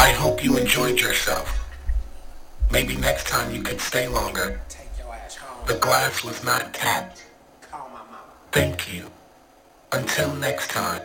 I hope you enjoyed yourself. Maybe next time you could stay longer. The glass was not tapped. Thank you. Until next time.